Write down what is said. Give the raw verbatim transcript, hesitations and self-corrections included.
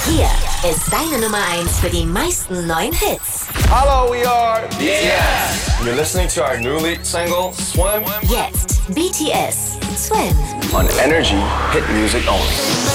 Hier ist deine Nummer eins für die meisten neuen Hits. Hello, we are B T S. You're listening to our new lead single, Swim. Jetzt B T S, Swim. On Energy, hit music only.